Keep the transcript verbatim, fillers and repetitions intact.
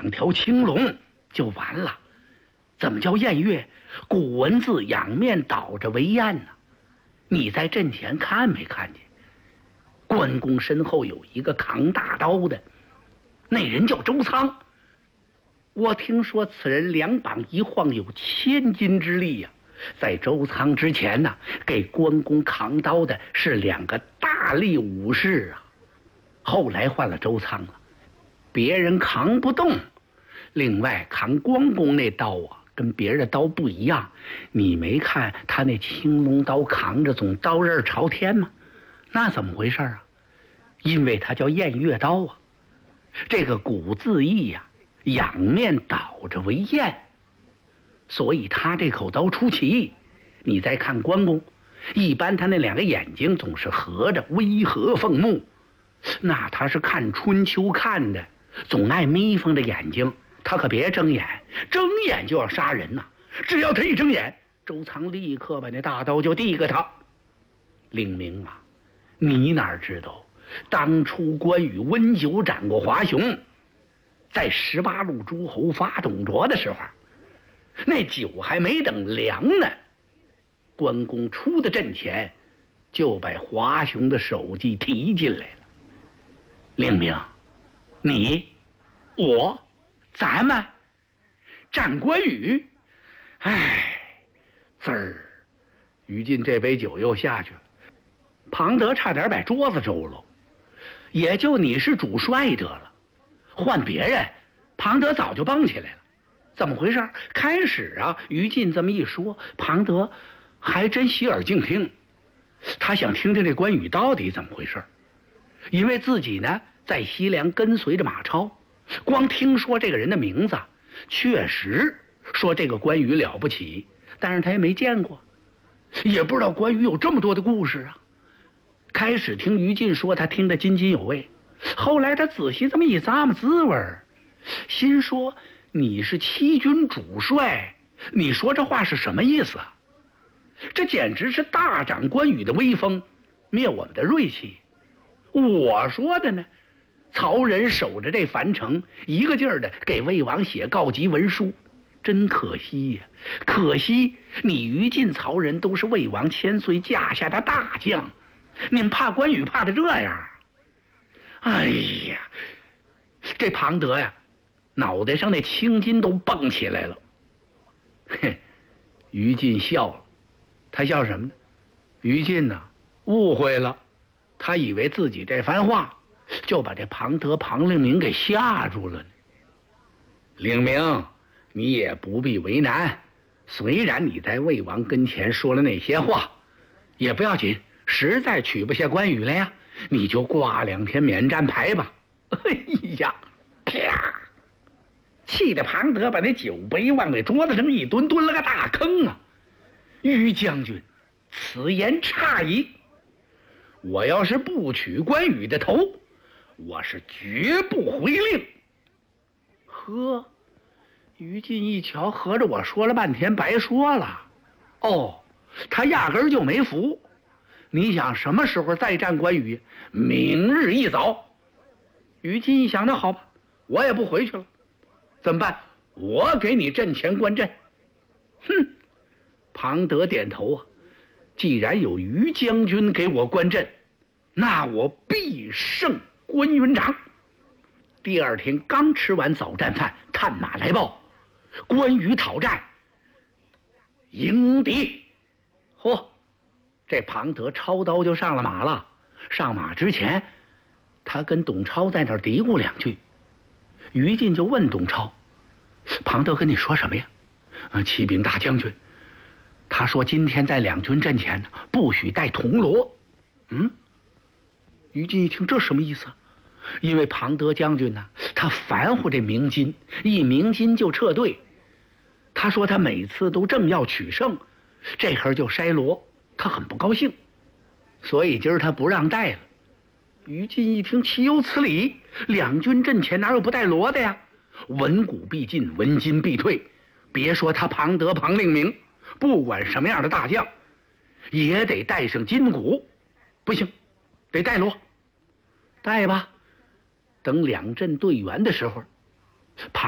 两条青龙就完了。怎么叫宴乐？古文字仰面倒着为宴呢？你在阵前看没看见？关公身后有一个扛大刀的，那人叫周仓。我听说此人两膀一晃有千斤之力呀、啊！在周仓之前呢，给关公扛刀的是两个大力武士啊。后来换了周仓了，别人扛不动。另外扛关公那刀啊，跟别人的刀不一样。你没看他那青龙刀扛着总刀刃朝天吗？那怎么回事啊？因为它叫偃月刀啊。这个古字义呀、啊，仰面倒着为偃，所以他这口刀出奇。你再看关公，一般他那两个眼睛总是合着，威和凤目。那他是看春秋看的，总爱眯缝着眼睛，他可别睁眼，睁眼就要杀人呐、啊！只要他一睁眼，周仓立刻把那大刀就递给他。令明啊，你哪知道，当初关羽温酒斩过华雄，在十八路诸侯发董卓的时候，那酒还没等凉呢，关公出的阵前，就把华雄的首级提进来了。令明，你、我、咱们战关羽，哎，滋儿，于禁这杯酒又下去了。庞德差点把桌子周了，也就你是主帅得了，换别人，庞德早就蹦起来了。怎么回事？开始啊，于禁这么一说，庞德还真洗耳静听，他想听听这关羽到底怎么回事。因为自己呢在西凉跟随着马超，光听说这个人的名字，确实说这个关羽了不起，但是他也没见过，也不知道关羽有这么多的故事啊。开始听于禁说，他听得津津有味，后来他仔细这么一咂摸滋味，心说你是七军主帅，你说这话是什么意思啊？这简直是大涨关羽的威风，灭我们的锐气。我说的呢，曹仁守着这樊城，一个劲儿的给魏王写告急文书，真可惜呀、啊！可惜你于禁、曹仁都是魏王千岁驾下的大将，你们怕关羽怕的这样？哎呀，这庞德呀，脑袋上那青筋都蹦起来了。嘿，于禁笑了，他笑什么呢？于禁呢、啊，误会了。他以为自己这番话就把这庞德、庞令明给吓住了呢。令明，你也不必为难，虽然你在魏王跟前说了那些话，也不要紧，实在取不下关羽了呀，你就挂两天免战牌吧。哎呀，啪！气得庞德把那酒杯往那桌子上一蹲，蹲了个大坑啊！于将军，此言差矣。我要是不取关羽的头，我是绝不回令。呵，于禁一瞧，合着我说了半天白说了。哦，他压根儿就没服。你想什么时候再战关羽？明日一早。于禁一想，那好吧，我也不回去了。怎么办？我给你阵前观阵。哼，庞德点头啊。既然有于将军给我观阵，那我必胜关云长。第二天刚吃完早战饭，探马来报，关羽讨战，迎敌。嚯，这庞德抄刀就上了马了。上马之前，他跟董超在那儿嘀咕两句。于禁就问董超：“庞德跟你说什么呀？”“呃，启禀大将军，他说今天在两军阵前不许带铜锣。”嗯，于禁一听，这什么意思啊？因为庞德将军呢，他烦乎这鸣金，一鸣金就撤退。他说他每次都正要取胜，这会儿就筛锣，他很不高兴，所以今儿他不让带了。于禁一听，岂有此理！两军阵前哪有不带锣的呀？文武必进，文金必退。别说他庞德、庞令明，不管什么样的大将，也得带上金鼓。不行，得带锣。带吧。等两阵队员的时候，庞